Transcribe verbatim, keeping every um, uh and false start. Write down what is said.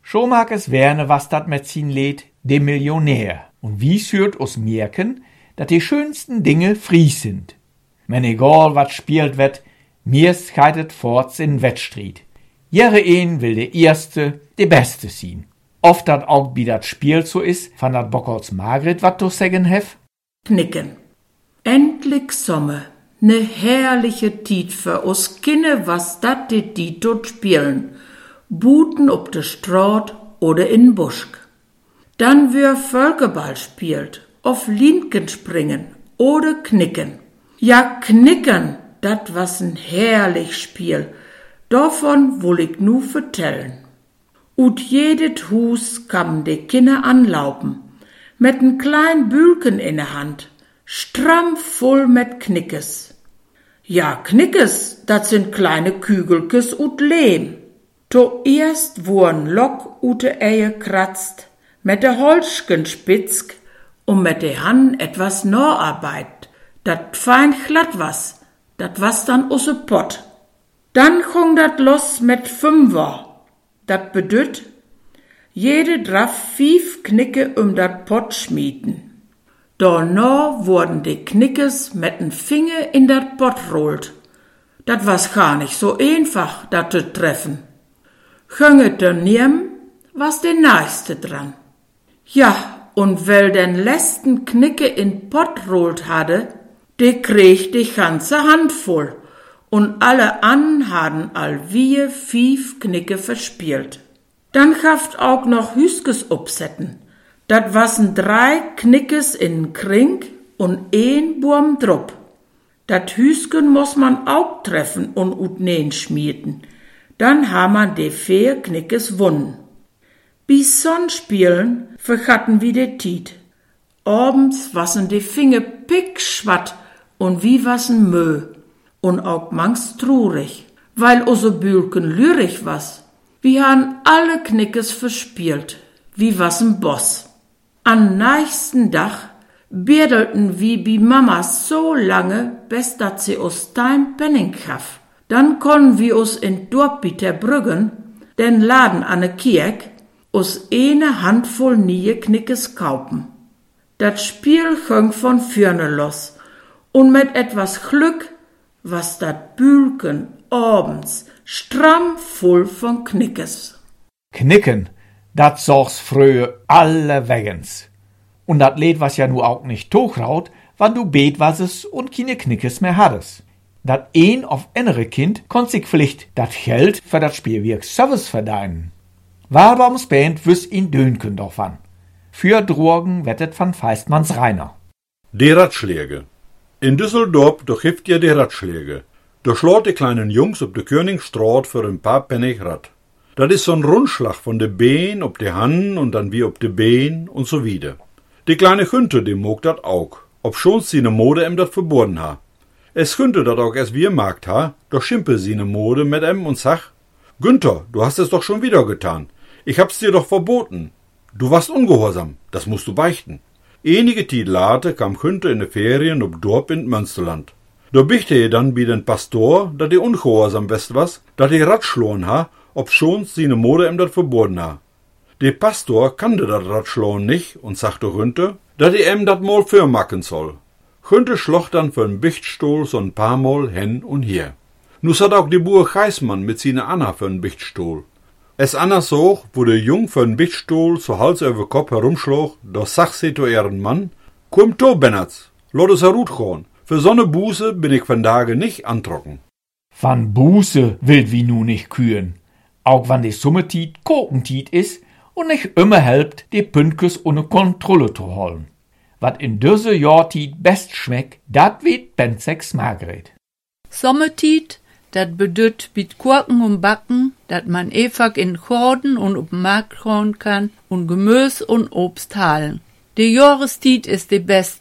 Schon mag es werne, was dat mit sin lädt, de Millionär. Und wie sürt us merken, dat die schönsten Dinge fries sind. Men egal wat spielt wird, mir scheidet forts in Wettstreit. Jere een will de erste, de beste sein. Oft dat auch wie dat Spiel so is, van dat Bockholz Margret wat du sagen hef? Knicken. Endlich Sommer. Ne herrliche Tiet für us Kinne, was dat de die dort spielen. Buten ob de Straat oder in Buschk. Dann wir Völkerball spielt, auf Linken springen oder knicken. Ja, knicken, dat was ein herrlich Spiel. Davon woll ich nu vertellen. Ut jedet Hus kam de Kinder anlaufen, mit n klein Bülken in der Hand, stramm voll mit Knickes. Ja, Knickes, dat sind kleine Kügelkes ut Lehm. Zuerst wurden Lock ute Eie kratzt, mit der Holzchen spitzk und mit der Hand etwas Norarbeit, dat fein glatt was, dat was dann usse Pott. Dann ging dat los mit Fünfer. Dat bedüt, jede drauf fief Knicke um dat Pott schmieden. Danach wurden die Knickes mit n Finger in dat Pott rollt. Dat was gar nicht so einfach, dat zu treffen. Gönget daneben, was der nächste dran. Ja, und weil den letzten Knicke in Pott rollt hatte, de krieg die ganze Hand voll. Und alle an haden all wie fief Knicke verspielt. Dann haft auch noch Hüskes upsetten. Dat wasen drei Knickes in Kring und een Burm drop. Dat Hüsken muss man auch treffen und ut neen schmieden. Dann ha man de vier Knickes wunnen. Bis Sonnspielen vergatten wie de Tiet. Abends wasen de Finger pickschwatt und wie wasen Mö. Und auch mangs trurig, weil unsere Bülken lyrisch was. Wir han alle Knickes verspielt, wie was'n Boss. An nächsten Dach biedelten wie bi Mama so lange, bis dat sie us dein Penning gaf. Dann konnen wir us in Dorpbieter Brüggen, den Laden an der Kirch, us eine Handvoll nie Knickes kaufen. Dat Spiel ging von fürne los, und mit etwas Glück was dat Bülken abends stramm voll von Knickes. Knicken, dat sorgs früher alle Wegens. Und dat Lied was ja nu auch nicht tochraut, wann du bet wases und keine Knickes mehr hattest. Dat een auf innere Kind konnt sich vielleicht dat Geld für dat Spielwerk Service verdienen. Warbaums Band wüs ihn dönken doch wann. Für Drogen wettet van Feistmanns Rainer. Die Ratschläge. In Düsseldorf durchhifft ihr die Ratschläge. Da schlägt die kleinen Jungs ob de Königstraat für ein paar Pfennig Rad. Dat is so'n Rundschlag von de Been ob de Hand und dann wie ob de Been und so wieder. Die kleine Günther, die mag dat auch, ob schon sine Mode em dat verboten ha. Es könnte dat auch erst wie magt ha, doch schimpel sine Mode mit em und sag, Günther, du hast es doch schon wieder getan. Ich hab's dir doch verboten. Du warst ungehorsam, das musst du beichten. Einige Tid later kam Günther in de Ferien ob Dorp in Münsterland. Da bichte er dann wie den Pastor, dat er ungehorsam west was, dat er Ratschlohn ha, ob schon sine Mode em dat verboten ha. Der Pastor kannte dat Ratschlohn nicht und sagte Günther, dat er em dat mal förmacken soll. Günther schloch dann für n Bichtstuhl so ein paar Mal hen und her. Nu hat auch die Buhr Geismann mit sine Anna für n Bichtstuhl. Es Anna so, wo der Jung für n Bichtstuhl so Hals über Kopf herumschlog, da sag sie zu ihren Mann, komm to, Bennerts, lot es herut gehen. Für so ne Buße bin ich von Tage nicht antrocken. Van Buße will wie nu nicht kühen. Auch wann die Summetiet Kokentiet is und nicht immer helpt, die Püntkes ohne Kontrolle zu holen. Wat in düsse Jahrtiet best schmeckt, dat weet Benzex Margret. Sommertiet, dat bedütt mit Gurken und Backen, dat man einfach in Chorden und op Markt hauen kann und Gemüse und Obst halen. Die Jahrestiet ist die best,